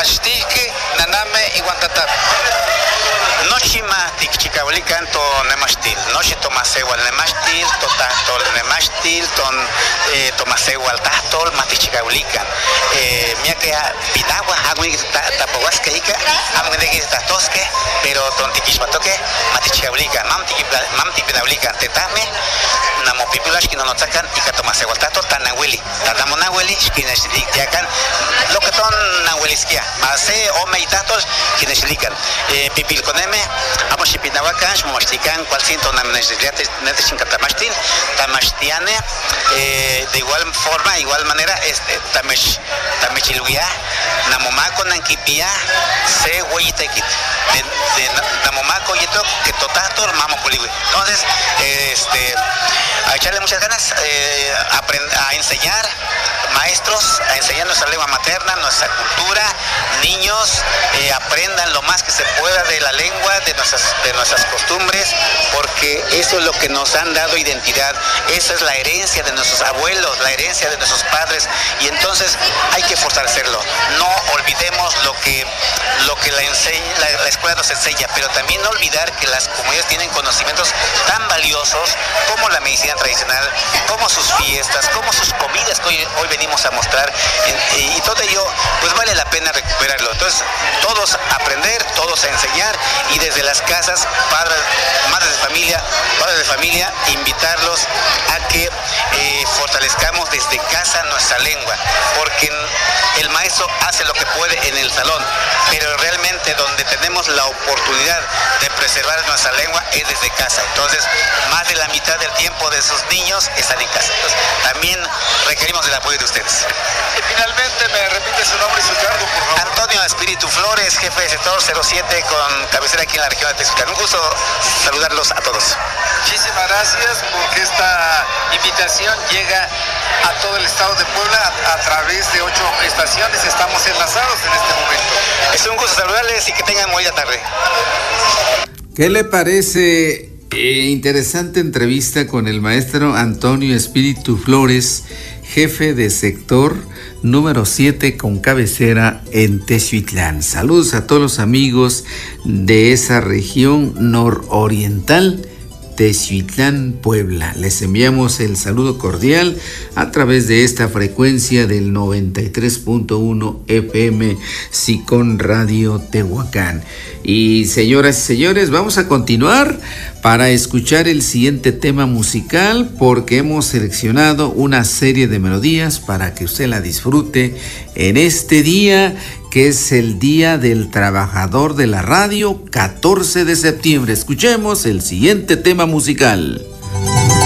Tashtique, Naname y Guantatap. Noshima tikchikawlikan to nemashtil, noshi tomasewal nemashtil, totahtol nemashtil, tomasewal tahtol matichikawlikan. Miake pitagua agui tapahuasca ika, amgenegi tatoske, pero tontikishmatoke matichikawlikan, mamtipidawlikan tetame, namopipulash kinonotzakan ika tomasewal tahtol tanahueli, tanamonahueli, kineshlikan, lo que ton nahueliskia, mase o meitahtol kineshlikan, pipilkoneme. Amo shipinawakan, shmoshtikan, cual cinto namnesliate, neteshinkatamashtin, tamashtiane, de igual forma, igual manera, tamechiluya, namomako nankipia, se hueyitekit, de namomako yito, que totator, mamo puligui. Entonces, a echarle muchas ganas, a enseñar, maestros, a enseñar nuestra lengua materna, nuestra cultura, niños, aprendan lo más que se pueda de la lengua, de nuestras costumbres, porque eso es lo que nos han dado identidad, eso es la herencia de nuestros abuelos, la herencia de nuestros padres, y entonces hay que fortalecerlo. No olvidemos lo que la escuela nos enseña, pero también no olvidar que las comunidades tienen conocimientos tan valiosos como la medicina tradicional, como sus fiestas, como sus comidas que hoy venimos a mostrar, y todo ello pues vale la pena recuperarlo. Entonces todos aprender, todos a enseñar, y desde las casas, madres de familia, invitarlos a que fortalezcamos desde casa nuestra lengua, porque el maestro hace lo que puede en el salón, pero realmente donde tenemos la oportunidad de preservar nuestra lengua es desde casa. Entonces, más de la mitad del tiempo de sus niños están en casa. Entonces, también requerimos del apoyo de ustedes. Y finalmente, ¿me repite su nombre y su cargo, por favor? Antonio Espíritu Flores, jefe de sector 07 con cabecera aquí en la región de Texucán. Un gusto saludarlos a todos. Muchísimas gracias, porque esta invitación llega a todo el estado de Puebla a través de 8 estaciones. Estamos enlazados en este momento. Es un gusto saludarles y que tengan muy buena tarde. ¿Qué le parece? Interesante entrevista con el maestro Antonio Espíritu Flores, jefe de sector número 7 con cabecera en Texuitlán. Saludos a todos los amigos de esa región nororiental, Texuitlán, Puebla. Les enviamos el saludo cordial a través de esta frecuencia del 93.1 FM Sicón Radio Tehuacán. Y señoras y señores, vamos a continuar para escuchar el siguiente tema musical, porque hemos seleccionado una serie de melodías para que usted la disfrute en este día, que es el Día del Trabajador de la Radio, 14 de septiembre. Escuchemos el siguiente tema musical.